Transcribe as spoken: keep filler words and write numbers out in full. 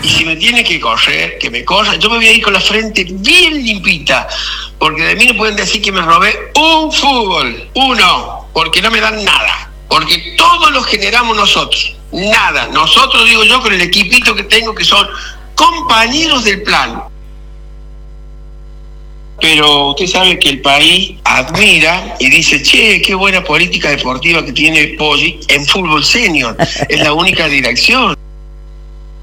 Y si me tiene que correr, que me corra. Yo me voy a ir con la frente bien limpita, porque de mí no pueden decir que me robé un fútbol, uno, porque no me dan nada, porque todos los generamos nosotros, nada, nosotros digo yo con el equipito que tengo, que son compañeros del plan. Pero usted sabe que el país admira y dice, che, qué buena política deportiva que tiene Poggi en fútbol senior, es la única dirección.